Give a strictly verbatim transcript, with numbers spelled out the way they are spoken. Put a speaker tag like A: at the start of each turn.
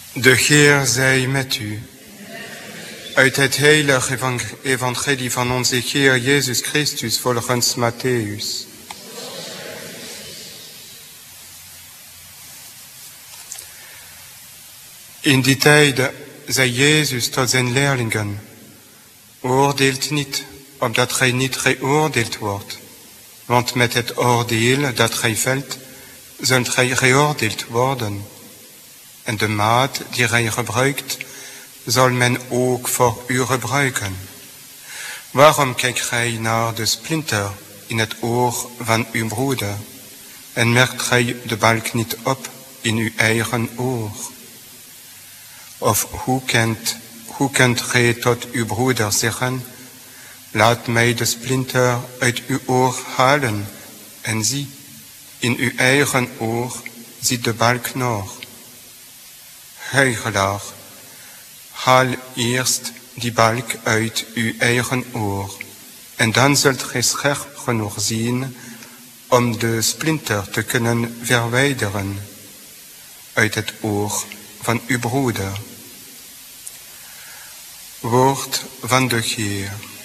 A: De Heer zij met u. Uit het heilige evangelie van onze Heer Jezus Christus volgens Matthäus. In die tijd zei Jezus tot zijn leerlingen: oordeelt niet, opdat gij niet geoordeeld wordt. Want met het oordeel dat gij velt, zult gij geoordeeld worden. En de maat die gij gebruikt, zal men ook voor u gebruiken. Waarom kijkt gij naar de splinter in het oog van uw broeder, en merkt gij de balk niet op in uw eigen oog? Of hoe kunt, hoe kunt gij tot uw broeder zeggen: laat mij de splinter uit uw oog halen, en zie, in uw eigen oog zit de balk nog. Huichelaar, haal eerst die balk uit uw eigen oog, en dan zult gij scherp genoeg zien om de splinter te kunnen verwijderen uit het oog van uw broeder. Woord van de Heer.